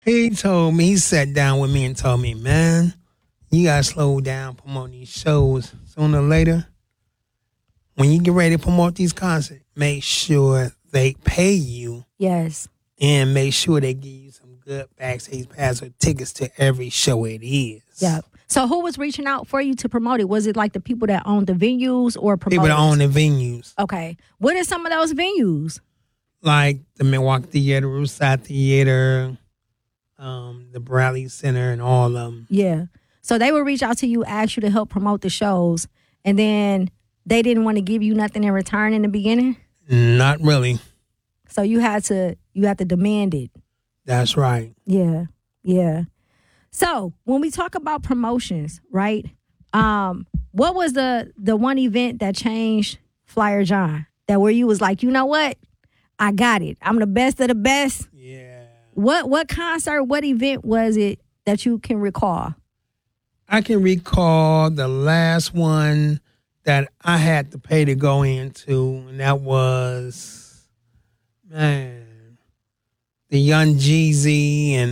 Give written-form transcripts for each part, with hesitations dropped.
He sat down with me and told me, man, you got to slow down promoting these shows. Sooner or later, when you get ready to promote these concerts, make sure they pay you. Yes. And make sure they give you some good backstage pass or tickets to every show it is. Yeah. So who was reaching out for you to promote it? Was it like the people that own the venues or promoters? People that own the venues. Okay. What are some of those venues? Like the Milwaukee Theater, Riverside Theater, the Bradley Center, and all of them. Yeah. So they would reach out to you, ask you to help promote the shows, and then they didn't want to give you nothing in return in the beginning? Not really. So you had to demand it. That's right. Yeah. Yeah. So when we talk about promotions, right? What was the one event that changed Flyer John? That where you was like, you know what? I got it. I'm the best of the best. Yeah. What concert, what event was it that you can recall? I can recall the last one that I had to pay to go into, and that was, man, the Young Jeezy and,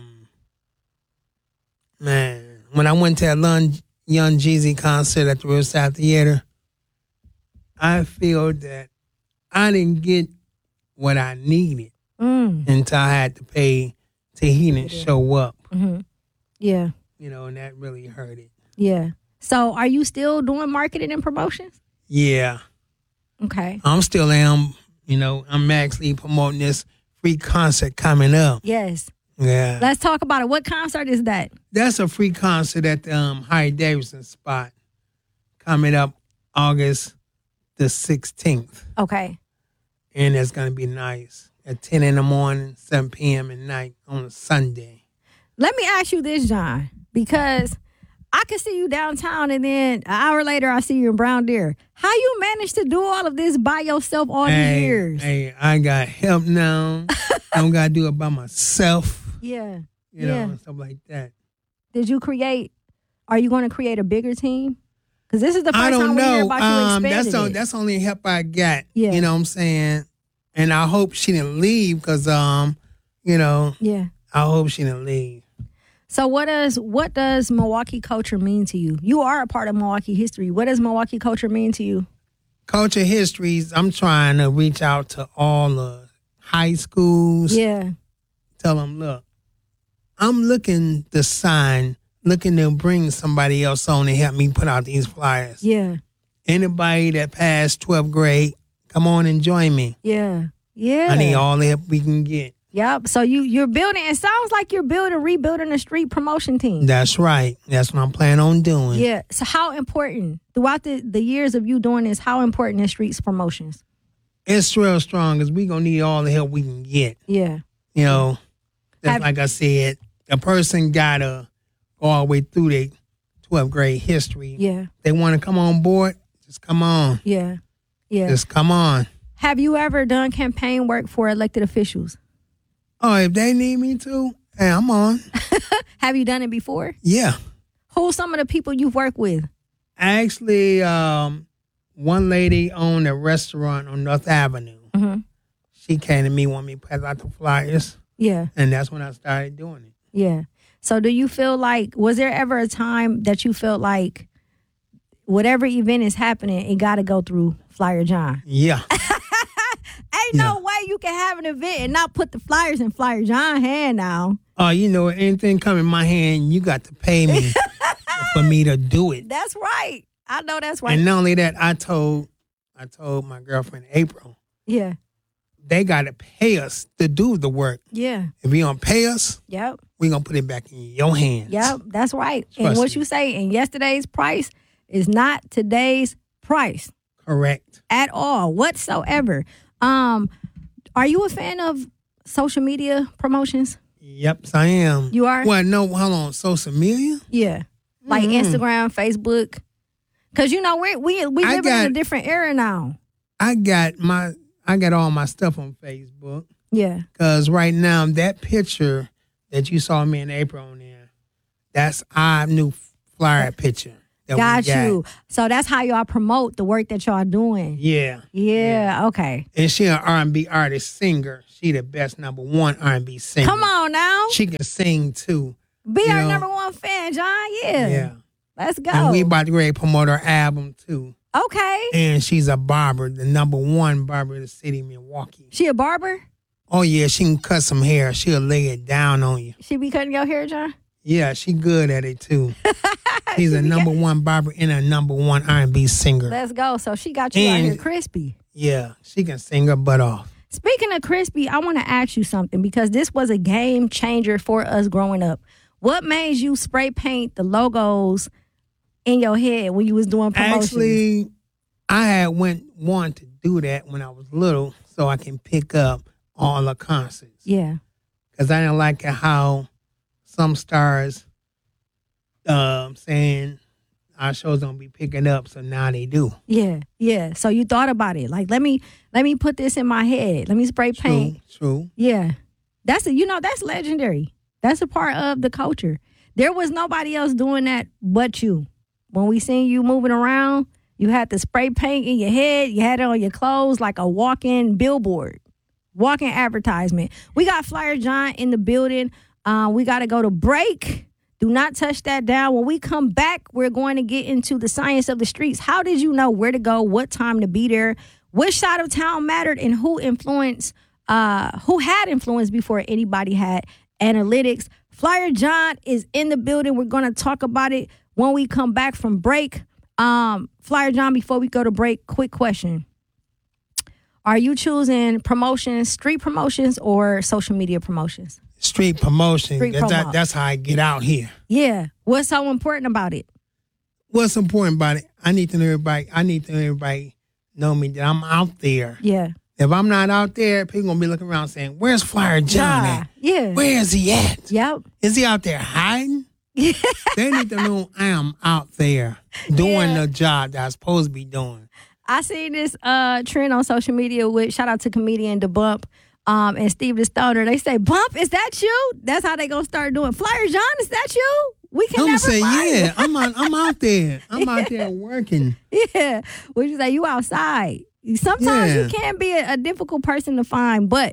man, when I went to that Young Jeezy concert at the Riverside Theater, I feel that I didn't get what I needed until I had to pay to he didn't show up. Mm-hmm. Yeah. You know, and that really hurt it. Yeah. So are you still doing marketing and promotions? Yeah. Okay. I'm still am, I'm actually promoting this free concert coming up. Yes. Yeah. Let's talk about it. What concert is that? That's a free concert at the Harry Davidson spot coming up August the 16th. Okay. And it's going to be nice at 10 in the morning, 7 p.m. at night on a Sunday. Let me ask you this, John, because I can see you downtown and then an hour later I see you in Brown Deer. How you managed to do all of this by yourself all these years? Hey, I got help now. I don't got to do it by myself. Yeah. You know, and stuff like that. Are you going to create a bigger team? Because this is the first time we hear about you expanding That's the only help I got. Yeah. You know what I'm saying? And I hope she didn't leave because, Yeah. I hope she didn't leave. So what does Milwaukee culture mean to you? You are a part of Milwaukee history. What does Milwaukee culture mean to you? Culture histories, I'm trying to reach out to all the high schools. Yeah. Tell them, look, I'm looking to bring somebody else on to help me put out these flyers. Yeah. Anybody that passed 12th grade, come on and join me. Yeah. Yeah. I need all the help we can get. Yep. So you're building, it sounds like you're rebuilding a street promotion team. That's right. That's what I'm planning on doing. Yeah. So how important, throughout the years of you doing this, how important is streets promotions? It's real strong because we're going to need all the help we can get. Yeah. Like I said, a person got to go all the way through their 12th grade history. Yeah. They want to come on board, just come on. Yeah. Yeah. Just come on. Have you ever done campaign work for elected officials? Oh, if they need me to, hey, I'm on. Have you done it before? Yeah. Who's some of the people you've worked with? Actually, one lady owned a restaurant on North Avenue. Mm-hmm. She came to me, wanted me to pass out the flyers. Yeah. And that's when I started doing it. Yeah. So do you feel like, was there ever a time that you felt like whatever event is happening, it got to go through Flyer John? Yeah. Ain't no way you can have an event and not put the flyers in Flyer John's hand now. Oh, anything come in my hand, you got to pay me for me to do it. That's right. I know that's right. And not only that, I told my girlfriend April. Yeah. They got to pay us to do the work. Yeah. If you don't pay us, yep, we're going to put it back in your hands. Yep, that's right. Trust and what me. you say, and yesterday's price is not today's price. Correct. At all, whatsoever. Are you a fan of social media promotions? Yep, I am. You are? Well, no, hold on. Social media? Yeah. Like Instagram, Facebook. Because, we live in a different era now. I got all my stuff on Facebook. Yeah. Because right now, that picture that you saw me in April on there, that's our new flyer picture. Got you. So that's how y'all promote the work that y'all doing. Yeah. Okay. And she an R&B artist, singer. She the best #1 R&B singer. Come on now. She can sing too. Be our #1 fan, John. Yeah. Let's go. And we about to ready to promote her album too. Okay. And she's a barber, the #1 barber in the city of Milwaukee. She a barber? Oh yeah, she can cut some hair. She'll lay it down on you. She be cutting your hair, John? Yeah, she good at it too. She's a #1 barber and a #1 R&B singer. Let's go. So she got you out here crispy. Yeah, she can sing her butt off. Speaking of crispy, I want to ask you something because this was a game changer for us growing up. What made you spray paint the logos in your head when you was doing promotions? Actually, I had wanted to do that when I was little so I can pick up all the concerts. Yeah. Because I didn't like how some stars saying our shows don't be picking up, so now they do. Yeah. So you thought about it. Like, let me put this in my head. Let me spray paint. True. Yeah. That's legendary. That's a part of the culture. There was nobody else doing that but you. When we seen you moving around, you had the spray paint in your head. You had it on your clothes like a walk-in billboard, walk-in advertisement. We got Flyer John in the building. We got to go to break. Do not touch that down. When we come back, we're going to get into the science of the streets. How did you know where to go, what time to be there, which side of town mattered, and who had influence before anybody had analytics? Flyer John is in the building. We're going to talk about it when we come back from break. Flyer John, before we go to break, quick question. Are you choosing promotions, street promotions, or social media promotions? Street promotion. That's how I get out here. Yeah. What's so important about it? What's important about it? I need to know everybody know me that I'm out there. Yeah. If I'm not out there, people gonna be looking around saying, "Where's Flyer John at? Yeah. Where is he at? Yep. Is he out there hiding?" They need to know I am out there doing the job that I'm supposed to be doing. I seen this trend on social media with shout out to comedian Da Bump and Steve the Stoner. They say, "Bump, is that you?" That's how they gonna start doing. Flyer John, is that you? We can never say, find yeah, I'm out there. I'm out there working. Yeah. Would you say you outside? Sometimes you can be a difficult person to find, but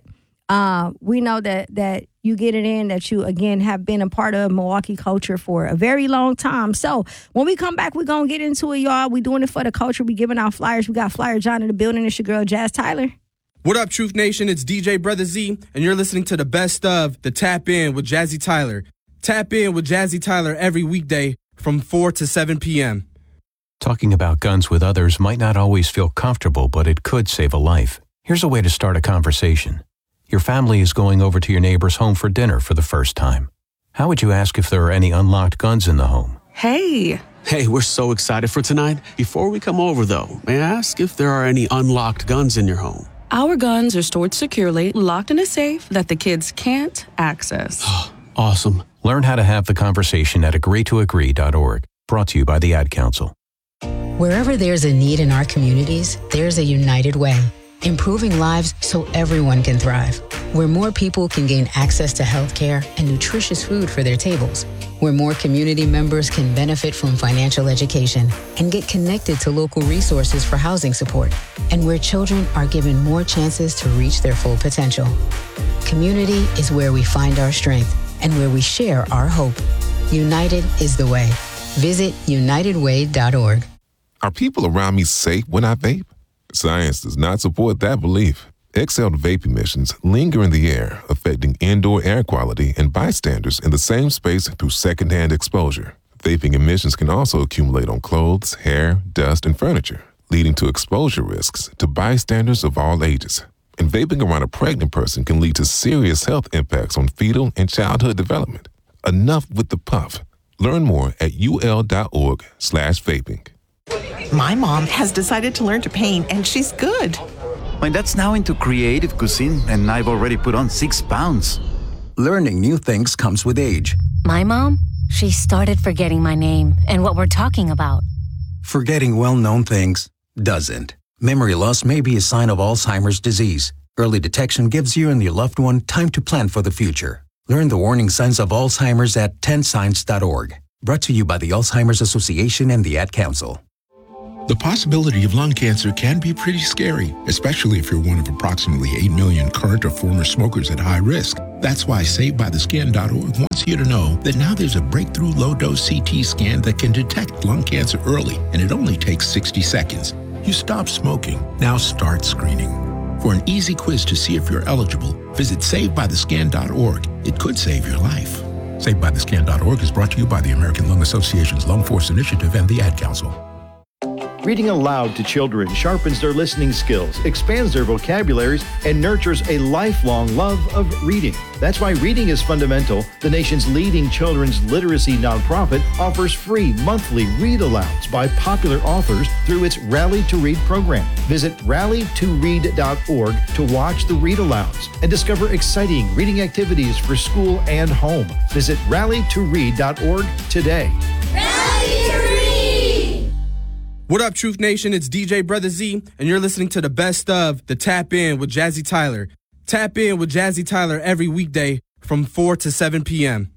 we know that you get it in, that you, again, have been a part of Milwaukee culture for a very long time. So when we come back, we're going to get into it, y'all. We doing it for the culture. We giving out flyers. We got Flyer John in the building. It's your girl, Jazz Tyler. What up, Truth Nation? It's DJ Brother Z, and you're listening to the best of the Tap In with Jazzy Tyler. Tap in with Jazzy Tyler every weekday from 4 to 7 p.m. Talking about guns with others might not always feel comfortable, but it could save a life. Here's a way to start a conversation. Your family is going over to your neighbor's home for dinner for the first time. How would you ask if there are any unlocked guns in the home? Hey, we're so excited for tonight. Before we come over, though, may I ask if there are any unlocked guns in your home? Our guns are stored securely, locked in a safe that the kids can't access. Awesome. Learn how to have the conversation at agreetoagree.org. Brought to you by the Ad Council. Wherever there's a need in our communities, there's a United Way. Improving lives so everyone can thrive. Where more people can gain access to healthcare and nutritious food for their tables. Where more community members can benefit from financial education and get connected to local resources for housing support. And where children are given more chances to reach their full potential. Community is where we find our strength and where we share our hope. United is the way. Visit unitedway.org. Are people around me safe when I vape? Science does not support that belief. Exhaled vape emissions linger in the air, affecting indoor air quality and bystanders in the same space through secondhand exposure. Vaping emissions can also accumulate on clothes, hair, dust, and furniture, leading to exposure risks to bystanders of all ages. And vaping around a pregnant person can lead to serious health impacts on fetal and childhood development. Enough with the puff. Learn more at ul.org/vaping. My mom has decided to learn to paint, and she's good. My dad's now into creative cuisine, and I've already put on 6 pounds. Learning new things comes with age. My mom, she started forgetting my name and what we're talking about. Forgetting well-known things doesn't. Memory loss may be a sign of Alzheimer's disease. Early detection gives you and your loved one time to plan for the future. Learn the warning signs of Alzheimer's at 10signs.org. Brought to you by the Alzheimer's Association and the Ad Council. The possibility of lung cancer can be pretty scary, especially if you're one of approximately 8 million current or former smokers at high risk. That's why SaveByTheScan.org wants you to know that now there's a breakthrough low-dose CT scan that can detect lung cancer early, and it only takes 60 seconds. You stop smoking, now start screening. For an easy quiz to see if you're eligible, visit SaveByTheScan.org. It could save your life. SaveByTheScan.org is brought to you by the American Lung Association's Lung Force Initiative and the Ad Council. Reading aloud to children sharpens their listening skills, expands their vocabularies, and nurtures a lifelong love of reading. That's why Reading is Fundamental, the nation's leading children's literacy nonprofit, offers free monthly read-alouds by popular authors through its Rally to Read program. Visit rallytoread.org to watch the read-alouds and discover exciting reading activities for school and home. Visit rallytoread.org today. Rally to Read! What up, Truth Nation? It's DJ Brother Z, and you're listening to the best of the Tap In with Jazzy Tyler. Tap in with Jazzy Tyler every weekday from 4 to 7 p.m.